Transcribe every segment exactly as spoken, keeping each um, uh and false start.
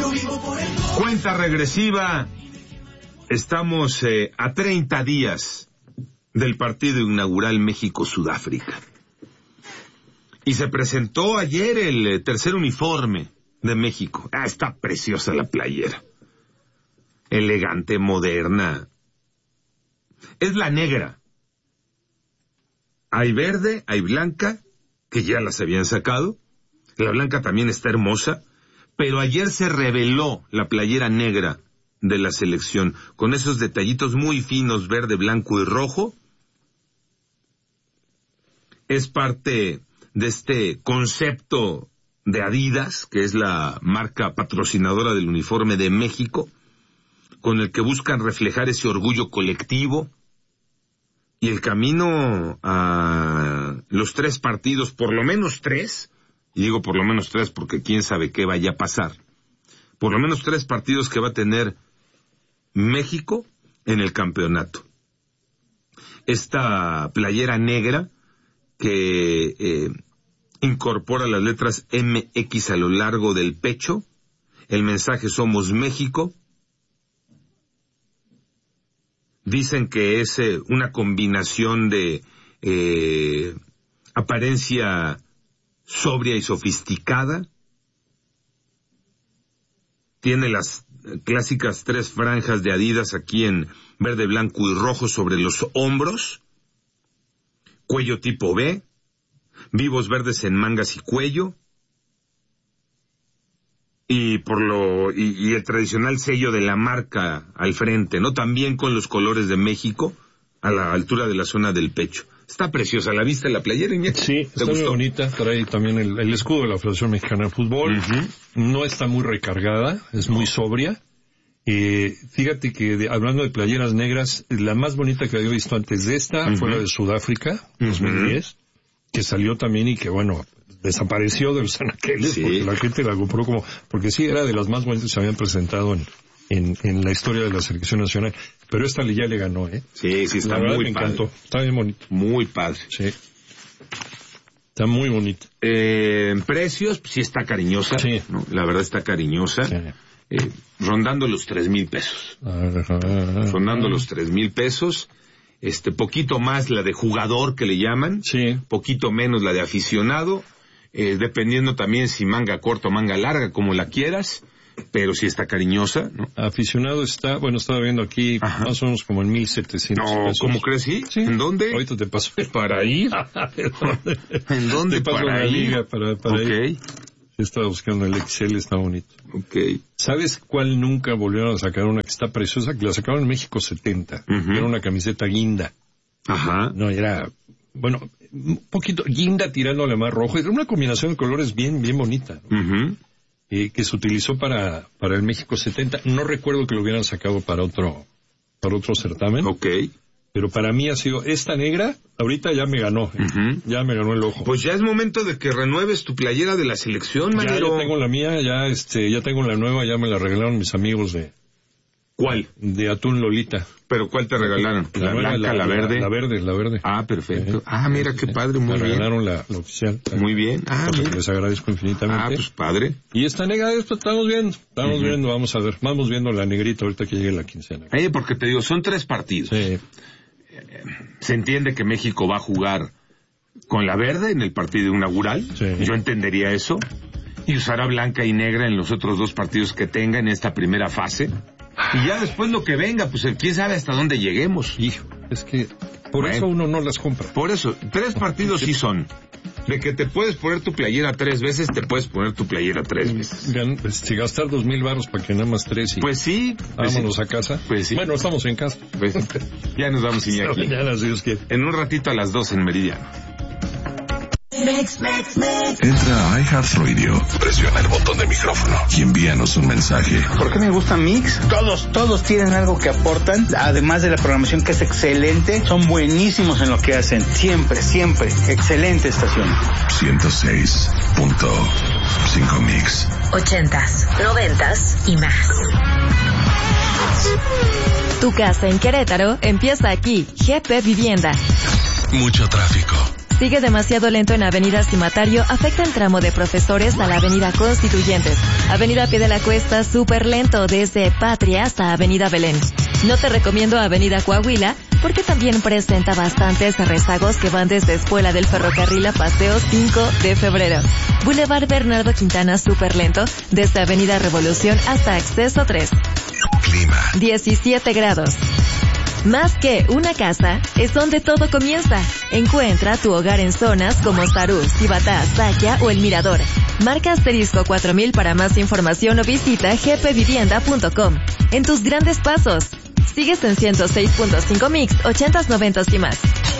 Cuenta regresiva. Estamos eh, a treinta días del partido inaugural México-Sudáfrica. Y se presentó ayer el eh, tercer uniforme de México. Ah, está preciosa la playera. Elegante, moderna. Es la negra. Hay verde, hay blanca, que ya las habían sacado. La blanca también está hermosa. Pero ayer se reveló la playera negra de la selección, con esos detallitos muy finos, verde, blanco y rojo. Es parte de este concepto de Adidas, que es la marca patrocinadora del uniforme de México, con el que buscan reflejar ese orgullo colectivo y el camino a los tres partidos, por lo menos tres, y digo por lo menos tres porque quién sabe qué vaya a pasar, por lo menos tres partidos que va a tener México en el campeonato. Esta playera negra que eh, incorpora las letras M X a lo largo del pecho, el mensaje Somos México. Dicen que es eh, una combinación de eh, apariencia sobria y sofisticada. Tiene las clásicas tres franjas de Adidas aquí en verde, blanco y rojo sobre los hombros. Cuello tipo B. Vivos verdes en mangas y cuello. Y por lo y, y el tradicional sello de la marca al frente, ¿no? También con los colores de México a la altura de la zona del pecho. Está preciosa. ¿La viste la playera, Iñaki? Sí, está muy bonita. Trae también el, el escudo de la Federación Mexicana de Fútbol. Uh-huh. No está muy recargada, es muy sobria. Eh, fíjate que de, hablando de playeras negras, la más bonita que había visto antes de esta uh-huh. fue la de Sudáfrica, uh-huh. dos mil diez, que salió también y que, bueno, desapareció de los anaqueles, sí. porque la gente la compró como, porque sí, era de las más bonitas que se habían presentado en, en, en la historia de la selección nacional. Pero esta ya le ganó, ¿eh? Sí, sí, está la verdad muy me padre. encantó. Está bien bonito. Muy padre. Sí. Está muy bonito. Eh, en precios, pues sí está cariñosa. Sí. ¿no? La verdad está cariñosa. Sí. Eh, rondando los tres mil pesos. Rondando los tres mil pesos. Este, poquito más la de jugador que le llaman. Sí. Poquito menos la de aficionado. Eh, dependiendo también si manga corta o manga larga, como la quieras. Pero sí está cariñosa, ¿no? Aficionado está, bueno, estaba viendo aquí, Ajá. más o menos como en mil setecientos no, pesos. ¿Cómo crees? ¿Sí? Sí. ¿En dónde? Ahorita te paso. ¿Para ir? ¿En dónde? Te paso para la ir? liga para, para okay. ir. Estaba buscando el X L, está bonito. Okay. ¿Sabes cuál nunca volvieron a sacar? Una que está preciosa, que la sacaron en México setenta. Uh-huh. Era una camiseta guinda. Ajá. No, era, bueno, un poquito guinda tirándole más rojo. Era una combinación de colores bien, bien bonita, ¿no? Uh-huh. eh, que se utilizó para, para el México setenta. No recuerdo que lo hubieran sacado para otro, para otro certamen. Ok. Pero para mí ha sido esta negra, ahorita ya me ganó, ¿eh? Uh-huh. Ya me ganó el ojo. Pues ya es momento de que renueves tu playera de la selección, Manero. Ya, ya tengo la mía, ya este, ya tengo la nueva, ya me la regalaron mis amigos de... ¿Cuál? De Atún Lolita. ¿Pero cuál te regalaron? ¿La, la blanca, la, la verde? La, la verde, la verde. Ah, perfecto. Eh, ah, mira qué padre, muy me bien. Me regalaron la, la oficial. Muy bien. Ah, bien. Les agradezco infinitamente. Ah, pues padre. Y esta negra, esto estamos viendo, estamos uh-huh. viendo, vamos a ver, vamos viendo la negrita ahorita que llegue la quincena. Eh, porque te digo, son tres partidos. Sí. Se entiende que México va a jugar con la verde en el partido inaugural. Sí. Yo entendería eso. Y usará blanca y negra en los otros dos partidos que tenga en esta primera fase. Y ya después lo que venga, pues quién sabe hasta dónde lleguemos. Hijo, es que por bueno, eso uno no las compra. Por eso, tres partidos sí son. De que te puedes poner tu playera tres veces, te puedes poner tu playera tres veces. Gan, si gastar dos mil baros para que nada más tres y... Pues sí. Pues vámonos sí. a casa. Pues sí. Bueno, estamos en casa. Pues ya nos vamos, Iñaki. Mañana, si Dios quiere. En un ratito a las dos en Meridiano. Mix, mix, mix. Entra a iHeartRadio, presiona el botón de micrófono y envíanos un mensaje. ¿Por qué me gusta Mix? Todos, todos tienen algo que aportan, además de la programación que es excelente, son buenísimos en lo que hacen. Siempre, siempre, excelente estación. ciento seis punto cinco Mix. Ochentas, noventas y más. Tu casa en Querétaro empieza aquí. G P Vivienda. Mucho tráfico. Sigue demasiado lento en Avenida Cimatario, afecta el tramo de Profesores a la Avenida Constituyentes. Avenida Pie de la Cuesta, súper lento desde Patria hasta Avenida Belén. No te recomiendo Avenida Coahuila, porque también presenta bastantes rezagos que van desde Escuela del Ferrocarril a Paseo cinco de febrero. Boulevard Bernardo Quintana, súper lento desde Avenida Revolución hasta Acceso tres. Clima. diecisiete grados. Más que una casa, es donde todo comienza. Encuentra tu hogar en zonas como Sarú, Cibatá, Saquia o El Mirador. Marca asterisco cuatro mil para más información o visita g p vivienda punto com. En tus grandes pasos. Sigues en ciento seis punto cinco Mix, ochentas, noventas y más.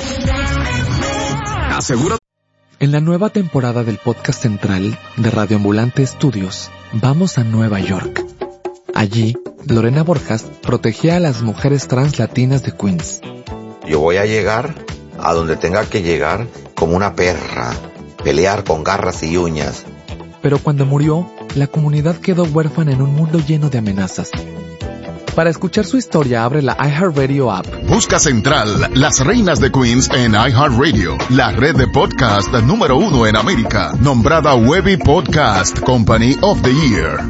Asegura. En la nueva temporada del podcast central de Radio Ambulante Estudios, vamos a Nueva York. Allí, Lorena Borjas protegía a las mujeres trans latinas de Queens. Yo voy a llegar a donde tenga que llegar como una perra, pelear con garras y uñas. Pero cuando murió, la comunidad quedó huérfana en un mundo lleno de amenazas. Para escuchar su historia, abre la iHeartRadio app. Busca Central, las reinas de Queens en iHeartRadio, la red de podcast número uno en América, nombrada Webby Podcast Company of the Year.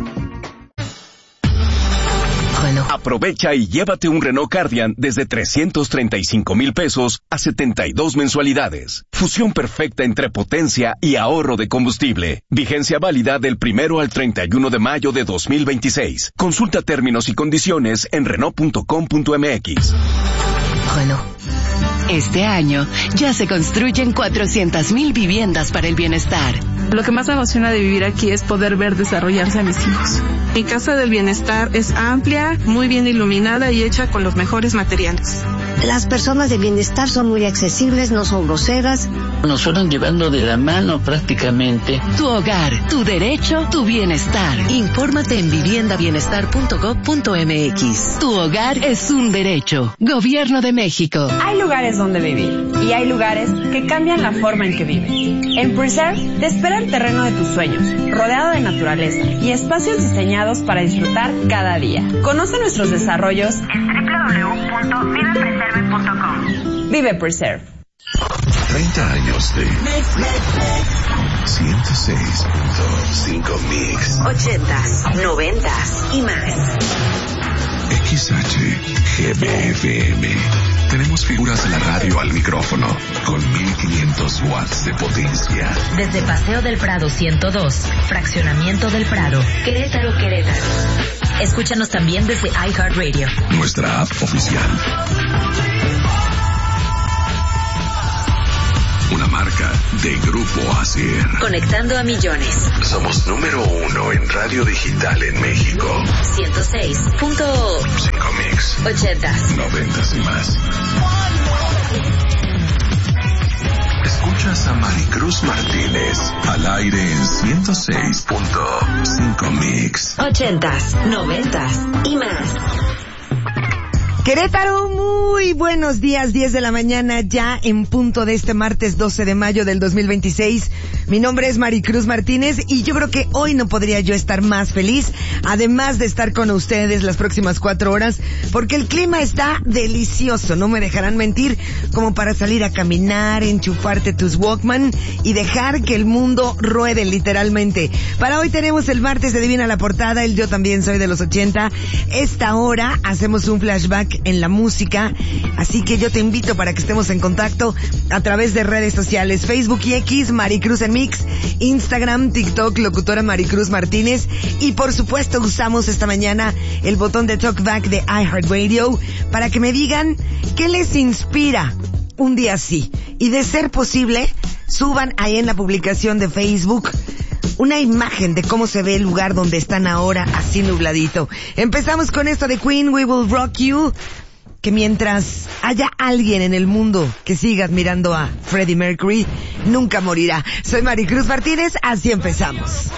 Aprovecha y llévate un Renault Cardian desde trescientos treinta y cinco mil pesos a setenta y dos mensualidades. Fusión perfecta entre potencia y ahorro de combustible. Vigencia válida del primero al treinta y uno de mayo de dos mil veintiséis. Consulta términos y condiciones en renault punto com punto m x. Renault. Este año ya se construyen cuatrocientas mil viviendas para el bienestar. Lo que más me emociona de vivir aquí es poder ver desarrollarse a mis hijos. Mi casa del bienestar es amplia, muy bien iluminada y hecha con los mejores materiales. Las personas de bienestar son muy accesibles, no son groseras. Nos fueron llevando de la mano prácticamente. Tu hogar, tu derecho, tu bienestar. Infórmate en vivienda bienestar punto gov punto m x. Tu hogar es un derecho. Gobierno de México. Hay lugares donde vivir y hay lugares que cambian la forma en que vives. En Preserve te espera el terreno de tus sueños, rodeado de naturaleza y espacios diseñados para disfrutar cada día. Conoce nuestros desarrollos en doble u doble u doble u punto vive preserve punto com. Vive Preserve. treinta años de ciento seis punto cinco Mix. ochentas, noventas y más. X H G B F M. Tenemos figuras de la radio al micrófono con mil quinientos watts de potencia. Desde Paseo del Prado ciento dos, Fraccionamiento del Prado, Querétaro, Querétaro. Escúchanos también desde iHeartRadio. Nuestra app oficial. Una marca de Grupo Asier. Conectando a millones. Somos número uno en radio digital en México. ciento seis punto cinco Mix. ochentas. noventas y más. Escuchas a Maricruz Martínez al aire en ciento seis punto cinco Mix. ochentas, noventas y más. Querétaro, muy buenos días, diez de la mañana, ya en punto de este martes doce de mayo del dos mil veintiséis. Mi nombre es Maricruz Martínez y yo creo que hoy no podría yo estar más feliz, además de estar con ustedes las próximas cuatro horas, porque el clima está delicioso, no me dejarán mentir, como para salir a caminar, enchufarte tus Walkman y dejar que el mundo ruede literalmente. Para hoy tenemos el martes de Adivina la Portada, el Yo También Soy de los ochenta. Esta hora hacemos un flashback en la música, así que yo te invito para que estemos en contacto a través de redes sociales, Facebook y X, Maricruz en Mix, Instagram, TikTok, locutora Maricruz Martínez, y por supuesto usamos esta mañana el botón de Talkback de iHeartRadio para que me digan qué les inspira un día así, y de ser posible, suban ahí en la publicación de Facebook una imagen de cómo se ve el lugar donde están ahora, así nubladito. Empezamos con esto de Queen, We Will Rock You, que mientras haya alguien en el mundo que siga admirando a Freddie Mercury, nunca morirá. Soy Maricruz Martínez, así empezamos.